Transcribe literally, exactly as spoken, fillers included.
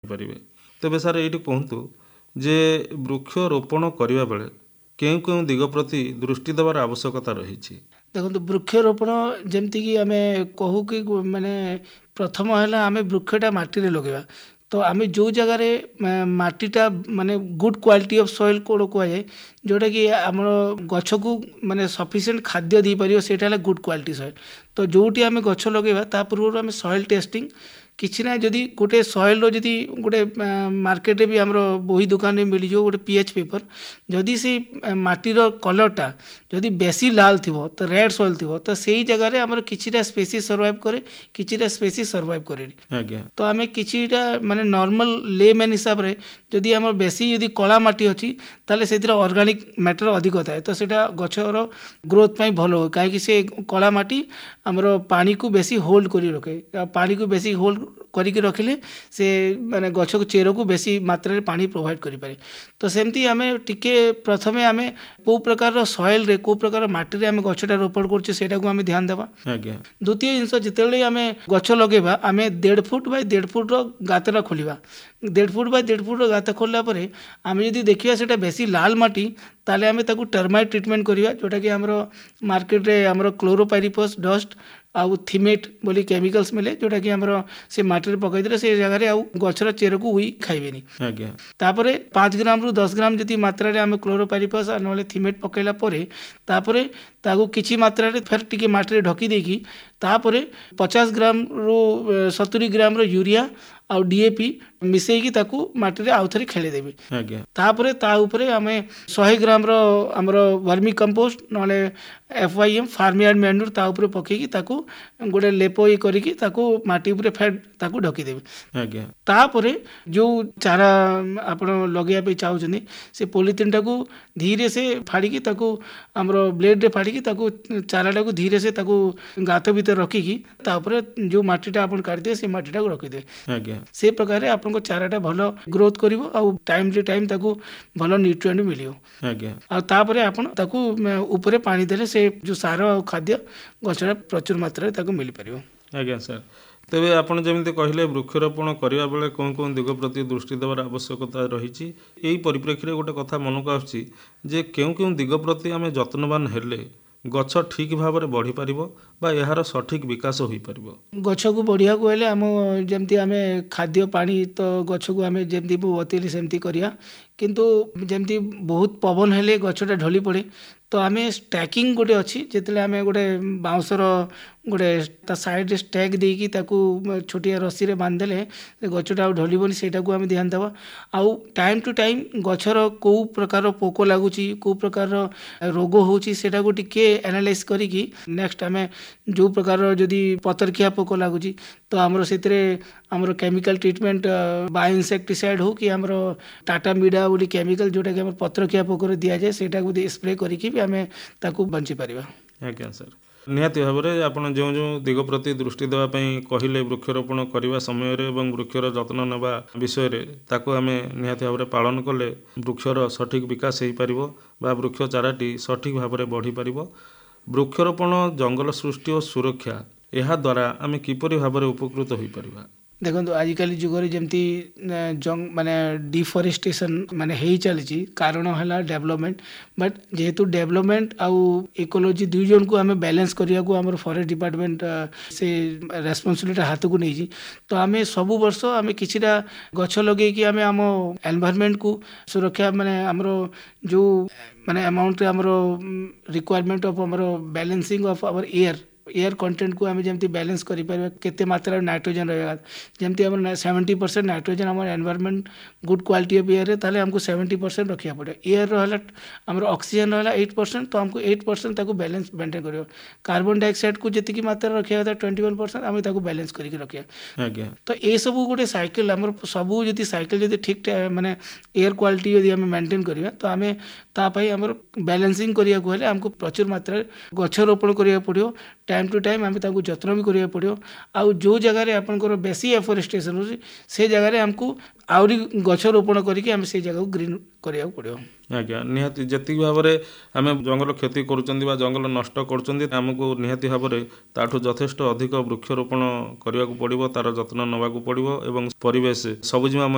ପାରିବେ। ତେବେ ସାର୍ ଏଇଠି କୁହନ୍ତୁ ଯେ ବୃକ୍ଷରୋପଣ କରିବା ବେଳେ କେଉଁ କେଉଁ ଦିଗ ପ୍ରତି ଦୃଷ୍ଟି ଦେବାର ଆବଶ୍ୟକତା ରହିଛି? ଦେଖନ୍ତୁ ବୃକ୍ଷରୋପଣ ଯେମିତିକି ଆମେ କହୁ କି ମାନେ ପ୍ରଥମ ହେଲା ଆମେ ବୃକ୍ଷଟା ମାଟିରେ ଲଗେଇବା। ତ ଆମେ ଯେଉଁ ଜାଗାରେ ମାଟିଟା ମାନେ good quality of soil code କୁହାଯାଏ, ଯେଉଁଟାକି ଆମର ଗଛକୁ ମାନେ ସଫିସିଏଣ୍ଟ ଖାଦ୍ୟ ଦେଇପାରିବ, ସେଇଟା ହେଲା ଗୁଡ୍ କ୍ୱାଲିଟି ସଏଲ୍। ତ ଯେଉଁଠି ଆମେ ଗଛ ଲଗେଇବା ତା ପୂର୍ବରୁ ଆମେ ସଏଲ୍ ଟେଷ୍ଟିଂ କିଛି ନାହିଁ, ଯଦି ଗୋଟେ ସଏଲ୍ର ଯଦି ଗୋଟେ ମାର୍କେଟରେ ବି ଆମର ବହି ଦୋକାନରେ ମିଳିଯିବ ଗୋଟେ ପି ଏଚ୍ ପେପର୍, ଯଦି ସେଇ ମାଟିର କଲର୍ଟା ଯଦି ବେଶୀ ଲାଲ ଥିବ ତ ରେଡ୍ ସଏଲ୍ ଥିବ, ତ ସେଇ ଜାଗାରେ ଆମର କିଛିଟା ସ୍ପେସିସ୍ ସର୍ଭାଇଭ୍ କରେ, କିଛିଟା ସ୍ପେସିସ୍ ସର୍ଭାଇଭ୍ କରେନି। ଆଜ୍ଞା ତ ଆମେ କିଛିଟା ମାନେ ନର୍ମାଲ ଲେମ୍ୟାନ୍ ହିସାବରେ ଯଦି ଆମର ବେଶୀ ଯଦି କଳା ମାଟି ଅଛି ତାହେଲେ ସେଥିରେ ଅର୍ଗାନିକ୍ ମ୍ୟାଟର ଅଧିକ ଥାଏ, ତ ସେଇଟା ଗଛର ଗ୍ରୋଥ୍ ପାଇଁ ଭଲ ହୁଏ। କାହିଁକି ସେ କଳା ମାଟି ଆମର ପାଣିକୁ ବେଶୀ ହୋଲ୍ଡ କରି ରଖେ, ପାଣିକୁ ବେଶୀ ହୋଲ୍ଡ କରିକି ରଖିଲେ ସେ ମାନେ ଗଛକୁ ଚେରକୁ ବେଶୀ ମାତ୍ରାରେ ପାଣି ପ୍ରୋଭାଇଡ଼ କରିପାରେ। ତ ସେମିତି ଆମେ ଟିକେ ପ୍ରଥମେ ଆମେ କେଉଁ ପ୍ରକାରର ସଏଲ୍ରେ କେଉଁ ପ୍ରକାର ମାଟିରେ ଆମେ ଗଛଟା ରୋପଣ କରୁଛେ ସେଇଟାକୁ ଆମେ ଧ୍ୟାନ ଦେବା। ଆଜ୍ଞା ଦ୍ୱିତୀୟ ଜିନିଷ, ଯେତେବେଳେ ଆମେ ଗଛ ଲଗାଇବା ଆମେ ଦେଢ଼ ଫୁଟ ବାଇ ଦେଢ଼ ଫୁଟର ଗାତଟା ଖୋଲିବା। ଦେଢ଼ ଫୁଟ ବାଇ ଦେଢ଼ ଫୁଟର ଗାତ ଖୋଲିଲା ପରେ ଆମେ ଯଦି ଦେଖିବା ସେଇଟା ବେଶୀ ଲାଲ ମାଟି, ତାହେଲେ ଆମେ ତାକୁ ଟର୍ମାଇଟ୍ ଟ୍ରିଟମେଣ୍ଟ କରିବା, ଯେଉଁଟାକି ଆମର ମାର୍କେଟରେ ଆମର କ୍ଲୋରୋପାଇରିଫସ୍ ଡଷ୍ଟ ଆଉ ଥିମେଟ୍ ବୋଲି କେମିକାଲ୍ସ ମିଳେ, ଯେଉଁଟାକି ଆମର ସେ ମାଟିରେ ପକାଇଦେଲେ ସେ ଜାଗାରେ ଆଉ ଗଛର ଚେରକୁ ଉଇ ଖାଇବେନି। ଆଜ୍ଞା ତାପରେ ପାଞ୍ଚ ଗ୍ରାମରୁ ଦଶ ଗ୍ରାମ ଯଦି ମାତ୍ରାରେ ଆମେ କ୍ଲୋରୋପାଇରିଫସ୍ ନହେଲେ ଥିମେଟ୍ ପକାଇଲା ପରେ ତାପରେ ତାକୁ କିଛି ମାତ୍ରାରେ ଫେର ଟିକେ ମାଟିରେ ଢକି ଦେଇକି ତାପରେ ପଚାଶ ଗ୍ରାମରୁ ସତୁରି ଗ୍ରାମର ୟୁରିଆ ଆଉ ଡି ଏ ପି ମିଶେଇକି ତାକୁ ମାଟିରେ ଆଉଥରେ ଖେଳିଦେବେ। ଆଜ୍ଞା ତାପରେ ତା ଉପରେ ଆମେ ଶହେ ଗ୍ରାମର ଆମର ଭର୍ମି କମ୍ପୋଷ୍ଟ ନହେଲେ ଏଫ୍ ୱାଇ ଏମ୍ ଫାର୍ମୟାର୍ଡ ମ୍ୟାନ୍ୟୁର୍ ତା ଉପରେ ପକେଇକି ତାକୁ ଗୋଟେ ଲେପ ଇଏ କରିକି ତାକୁ ମାଟି ଉପରେ ଫେର ତାକୁ ଢକିଦେବେ। ଆଜ୍ଞା ତାପରେ ଯେଉଁ ଚାରା ଆପଣ ଲଗେଇବା ପାଇଁ ଚାହୁଁଛନ୍ତି ସେ ପଲିଥିନ୍ଟାକୁ ଧୀରେ ସେ ଫାଡ଼ିକି ତାକୁ ଆମର ବ୍ଲେଡ଼ରେ ଫାଡ଼ିକି ତାକୁ ଚାରାଟାକୁ ଧୀରେ ସେ ତାକୁ ଗାତ ଭିତରେ ରଖିକି ତା ଉପରେ ଯେଉଁ ମାଟିଟା ଆପଣ କାଢ଼ିଦେବେ ସେ ମାଟିଟାକୁ ରଖିଦେବେ। ଆଜ୍ଞା ସେ ପ୍ରକାରରେ ଆପଣଙ୍କ ଚାରାଟା ଭଲ ଗ୍ରୋଥ୍ କରିବ ଆଉ ଟାଇମ୍ ଟୁ ଟାଇମ୍ ତାକୁ ଭଲ ନ୍ୟୁଟ୍ରିଏଣ୍ଟ ମିଳିବ। ଆଜ୍ଞା ଆଉ ତାପରେ ଆପଣ ତାକୁ ଉପରେ ପାଣି ଦେଲେ ସେ ଯେଉଁ ସାର ଆଉ ଖାଦ୍ୟ ଗଛଟା ପ୍ରଚୁର ମାତ୍ରାରେ ତାକୁ ମିଳିପାରିବ। ଆଜ୍ଞା ସାର୍, ତେବେ ଆପଣ ଯେମିତି କହିଲେ ବୃକ୍ଷରୋପଣ କରିବା ବେଳେ କେଉଁ କେଉଁ ଦିଗ ପ୍ରତି ଦୃଷ୍ଟି ଦେବାର ଆବଶ୍ୟକତା ରହିଛି, ଏହି ପରିପ୍ରେକ୍ଷୀରେ ଗୋଟେ କଥା ମନକୁ ଆସୁଛି ଯେ କେଉଁ କେଉଁ ଦିଗ ପ୍ରତି ଆମେ ଯତ୍ନବାନ ହେଲେ ଗଛ ଠିକ୍ ଭାବରେ ବଢ଼ିପାରିବ ବା ଏହାର ସଠିକ୍ ବିକାଶ ହୋଇପାରିବ? ଗଛକୁ ବଢ଼ିବାକୁ ହେଲେ ଆମ ଯେମିତି ଆମେ ଖାଦ୍ୟ ପାଣି ତ ଗଛକୁ ଆମେ ଯେମିତି ମୁଁ ବତେଇଲି ସେମିତି କରିବା, କିନ୍ତୁ ଯେମିତି ବହୁତ ପବନ ହେଲେ ଗଛଟା ଢଳି ପଡ଼େ, ତ ଆମେ ଷ୍ଟାକିଂ ଗୋଟେ ଅଛି, ଯେତେବେଳେ ଆମେ ଗୋଟେ ବାଉଁଶର ଗୋଟେ ତା ସାଇଡ଼ରେ ଷ୍ଟାକ୍ ଦେଇକି ତାକୁ ଛୋଟିଆ ରସିରେ ବାନ୍ଧିଦେଲେ ସେ ଗଛଟା ଆଉ ଢଳିବନି, ସେଇଟାକୁ ଆମେ ଧ୍ୟାନ ଦେବା। ଆଉ ଟାଇମ୍ ଟୁ ଟାଇମ୍ ଗଛର କେଉଁ ପ୍ରକାର ପୋକ ଲାଗୁଛି, କେଉଁ ପ୍ରକାରର ରୋଗ ହେଉଛି ସେଇଟାକୁ ଟିକେ ଆନାଲାଇଜ୍ କରିକି ନେକ୍ସଟ ଆମେ ଯେଉଁ ପ୍ରକାରର ଯଦି ପତରଖିଆ ପୋକ ଲାଗୁଛି ତ ଆମର ସେଥିରେ ଆମର କେମିକାଲ ଟ୍ରିଟମେଣ୍ଟ ବାୟୋ ଇନସେକ୍ଟିସାଇଡ୍ ହଉ କି ଆମର ଟାଟା ମିଡା ବୋଲି କେମିକାଲ ଯେଉଁଟାକି ଆମର ପତ୍ରଖିଆ ପୋକରେ ଦିଆଯାଏ ସେଇଟାକୁ ସ୍ପ୍ରେ କରିକି ବି ଆମେ ତାକୁ ବଞ୍ଚିପାରିବା। ଆଜ୍ଞା ସାର୍, ନିହାତି ଭାବରେ ଆପଣ ଯେଉଁ ଯେଉଁ ଦିଗ ପ୍ରତି ଦୃଷ୍ଟି ଦେବା ପାଇଁ କହିଲେ ବୃକ୍ଷରୋପଣ କରିବା ସମୟରେ ଏବଂ ବୃକ୍ଷର ଯତ୍ନ ନେବା ବିଷୟରେ, ତାକୁ ଆମେ ନିହାତି ଭାବରେ ପାଳନ କଲେ ବୃକ୍ଷର ସଠିକ୍ ବିକାଶ ହୋଇପାରିବ ବା ବୃକ୍ଷ ଚାରାଟି ସଠିକ୍ ଭାବରେ ବଢ଼ିପାରିବ। ବୃକ୍ଷରୋପଣ ଜଙ୍ଗଲ ସୃଷ୍ଟି ଓ ସୁରକ୍ଷା, ଏହା ଦ୍ୱାରା ଆମେ କିପରି ଭାବରେ ଉପକୃତ ହୋଇପାରିବା? ଦେଖନ୍ତୁ ଆଜିକାଲି ଯୁଗରେ ଯେମିତି ମାନେ ଡିଫରେଷ୍ଟେସନ୍ ମାନେ ହେଇ ଚାଲିଛି, କାରଣ ହେଲା ଡେଭଲପମେଣ୍ଟ। ବଟ୍ ଯେହେତୁ ଡେଭଲପମେଣ୍ଟ ଆଉ ଇକୋଲୋଜି ଦୁଇ ଜଣକୁ ଆମେ ବାଲାନ୍ସ କରିବାକୁ ଆମର ଫରେଷ୍ଟ ଡିପାର୍ଟମେଣ୍ଟ ସେ ରେସ୍ପନ୍ସିବିଲିଟି ହାତକୁ ନେଇଛି। ତ ଆମେ ସବୁ ବର୍ଷ ଆମେ କିଛିଟା ଗଛ ଲଗେଇକି ଆମେ ଆମ ଏନଭାରନମେଣ୍ଟକୁ ସୁରକ୍ଷା ମାନେ ଆମର ଯେଉଁ ମାନେ ଆମାଉଣ୍ଟରେ ଆମର ରିକ୍ୱାରମେଣ୍ଟ ଅଫ୍ ଆମର balancing of hour air air କଣ୍ଟେଣ୍ଟକୁ ଆମେ ଯେମିତି ବାଲାନ୍ସ କରିପାରିବା, କେତେ ମାତ୍ରାରେ ନାଇଟ୍ରୋଜେନ୍ ରହିବା, ଯେମିତି ଆମର ସେଭେଣ୍ଟି ପରସେଣ୍ଟ ନାଇଟ୍ରୋଜେନ୍ ଆମର ଏନଭାରନମେଣ୍ଟ ଗୁଡ୍ କ୍ୱାଲିଟି ଅଫ୍ ଏୟାରରେ, ତାହେଲେ ଆମକୁ ସେଭେଣ୍ଟି ପରସେଣ୍ଟ ରଖିବାକୁ ପଡ଼ିବ। ଏୟାର ହେଲା ଆମର ଅକ୍ସିଜେନ୍ ରହିଲା ଏଇଟ୍ ପରସେଣ୍ଟ, ତ ଆମକୁ ଏଇଟ୍ ପରସେଣ୍ଟ ତାକୁ ବାଲାନ୍ସ ମେଣ୍ଟେନ୍ କରିବ। କାର୍ବନ ଡାଇଅକ୍ସାଇଡକୁ ଯେତିକି ମାତ୍ରାରେ ରଖିବା କଥା ଟ୍ୱେଣ୍ଟି ୱାନ୍ ପରସେଣ୍ଟ ଆମେ ତାକୁ ବାଲାନ୍ସ କରିକି ରଖିବା। ଆଜ୍ଞା ତ ଏସବୁ ଗୋଟେ ସାଇକେଲ, ଆମର ସବୁ ଯଦି ସାଇକେଲ ଯଦି ଠିକ୍ ମାନେ ଏୟାର କ୍ୱାଲିଟି ଯଦି ଆମେ ମେଣ୍ଟେନ୍ କରିବା, ତ ଆମେ ତା ପାଇଁ ଆମର ବାଲାନ୍ସିଂ କରିବାକୁ ହେଲେ ଆମକୁ ପ୍ରଚୁର ମାତ୍ରାରେ ଗଛ ରୋପଣ କରିବାକୁ ପଡ଼ିବ। ଟାଇମ୍ ଟୁ ଟାଇମ୍ ଆମେ ତାକୁ ଯତ୍ନ ବି କରିବାକୁ ପଡ଼ିବ। ଆଉ ଯେଉଁ ଜାଗାରେ ଆପଣଙ୍କର ବେଶୀ ଏଫରେଷ୍ଟେସନ୍ ହେଉଛି ସେ ଜାଗାରେ ଆମକୁ ଆହୁରି ଗଛ ରୋପଣ କରିକି ଆମେ ସେଇ ଜାଗାକୁ ଗ୍ରୀନ୍ କରିବାକୁ ପଡ଼ିବ। ଆଜ୍ଞା, ନିହାତି ଯେତିକି ଭାବରେ ଆମେ ଜଙ୍ଗଲ କ୍ଷତି କରୁଛନ୍ତି ବା ଜଙ୍ଗଲ ନଷ୍ଟ କରୁଛନ୍ତି, ଆମକୁ ନିହାତି ଭାବରେ ତାଠୁ ଯଥେଷ୍ଟ ଅଧିକ ବୃକ୍ଷରୋପଣ କରିବାକୁ ପଡ଼ିବ, ତାର ଯତ୍ନ ନେବାକୁ ପଡ଼ିବ ଏବଂ ପରିବେଶ ସବୁଜିମା